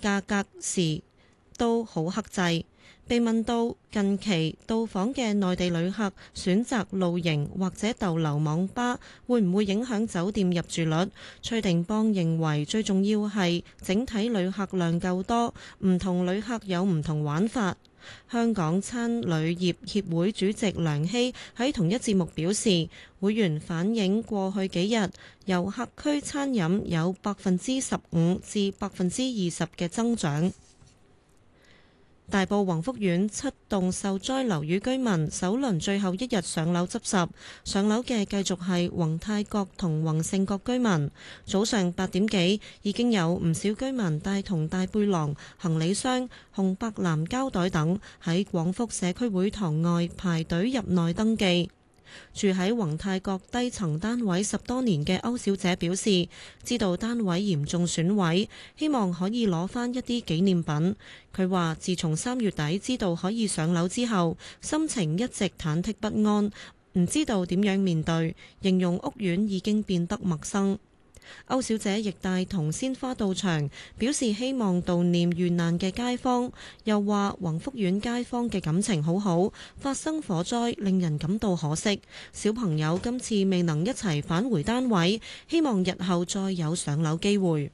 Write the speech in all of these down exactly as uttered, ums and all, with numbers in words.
價格時都好克制。被問到近期到訪嘅內地旅客選擇露營或者逗留網吧會唔會影響酒店入住率，崔定邦認為最重要係整體旅客量夠多，唔同旅客有唔同玩法。香港餐旅業協會主席梁希喺同一節目表示，會員反映過去幾日遊客區餐飲有百分之十五至百分之二十嘅增長。大埔宏福苑七棟受災樓宇居民首輪最後一日上樓執拾，上樓嘅繼續係宏泰閣同宏盛閣居民。早上八點幾已經有唔少居民帶同大背囊、行李箱、紅白藍膠袋等喺廣福社區會堂外排隊入內登記。住喺宏泰閣低層單位十多年嘅歐小姐表示，知道單位嚴重損毀，希望可以攞返一啲紀念品。佢話自從三月底知道可以上樓之後，心情一直忐忑不安，唔知道點樣面對，形容屋苑已經變得陌生。歐小姐亦帶同鮮花到場，表示希望悼念遇難嘅街坊，又話宏福苑街坊嘅感情好好，發生火災令人感到可惜。小朋友今次未能一齊返回單位，希望日後再有上樓機會。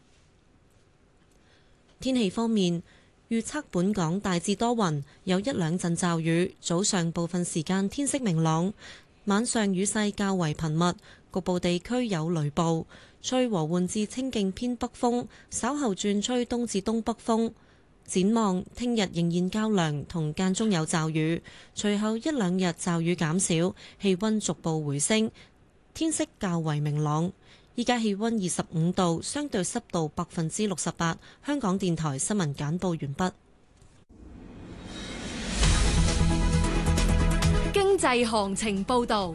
天氣方面，預測本港大致多雲，有一兩陣驟雨，早上部分時間天色明朗，晚上雨勢較為頻密，局部地區有雷暴。吹和緩至清勁偏北風，稍後轉吹東至東北風。展望聽日仍然較涼，同間中有驟雨，隨後一兩日驟雨減少，氣溫逐步回升，天色較為明朗。依家氣溫二十五度，相對濕度百分之六十八。香港電台新聞簡報完畢。 經濟行情報導。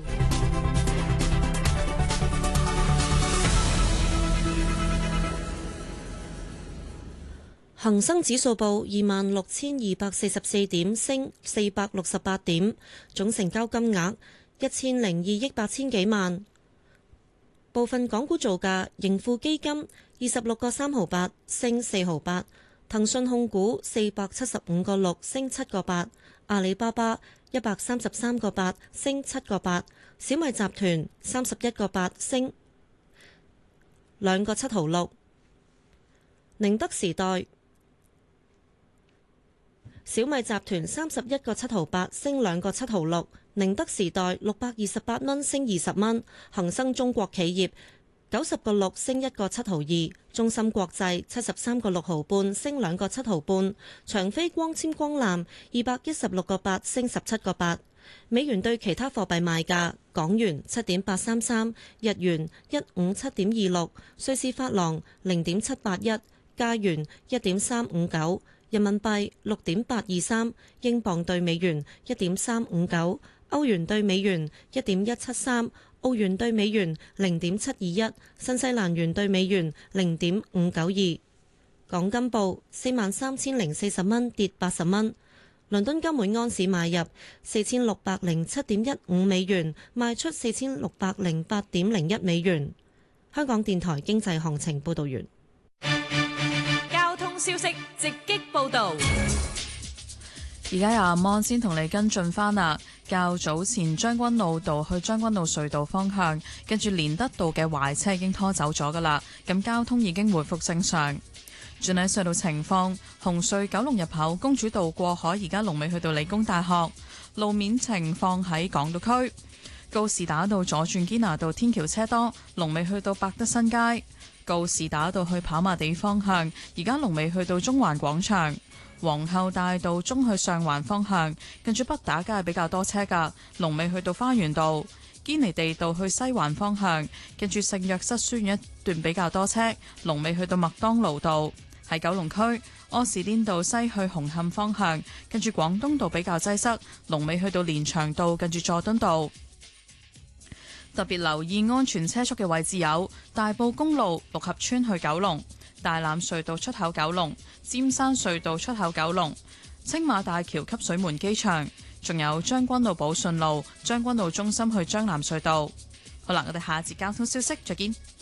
恒生指數報二萬六千二百四十四點，升四百六十八點，總成交金額一千零二億八千幾萬。部分港股造價，盈富基金二十六個三毫八，升四毫八；騰訊控股四百七十五個六，升七個八；阿里巴巴一百三十三個八，升七個八；小米集團三十一個八，升兩個七毫六；寧德時代小米集團三十一個七毫八，升兩個七毫六；寧德時代六百二十八蚊，升二十蚊；恒生中國企業九十個六，升一個七毫二；中芯國際七十三個六毫半，升兩個七毫半；長飛光纖光纜二百一十六個八，升十七個八。美元對其他貨幣賣價：港元七點八三三，日元一五七點二六，瑞士法郎零點七八一，加元一點三五九。人民幣六點八二三，英鎊對美元一點三五九，歐元對美元一點一七三，澳元對美元零點七二一，新西蘭元對美元零點五九二。港金報四萬三千零四十蚊，跌八十蚊。倫敦金每安士買入四千六百零七點一五美元，賣出四千六百零八點零一美元。香港電台經濟行情報道完。 消息直擊報導， 而家由阿芒先同你跟進返啦。較早前將軍澳道去將軍澳隧道方向，跟住連德道嘅壞車已經拖走咗噶啦，咁交通已經回復正常。轉喺隧道情況，紅隧九龍入口公主道過海，而家龍尾去到理工大學。路面情況喺港島區，告士打道左轉堅拿道天橋車多，龍尾去到百德新街。告士打道去跑馬地方向，而家龍尾去到中環廣場；皇后大道中去上環方向，近住北打街比較多車噶，龍尾去到花園道；堅尼地道去西環方向，近住聖約瑟書院一段比較多車，龍尾去到麥當勞道。喺九龍區，柯士甸道西去紅磡方向，近住廣東道比較擠塞，龍尾去到連翔道，近住佐敦道。特別留意安全車速嘅位置有大埔公路六合村去九龍、大欖隧道出口九龍、尖山隧道出口九龍、青馬大橋汲水門機場，仲有將軍澳寶順路將軍澳中心去將藍隧道。好啦，我哋下節交通消息再見。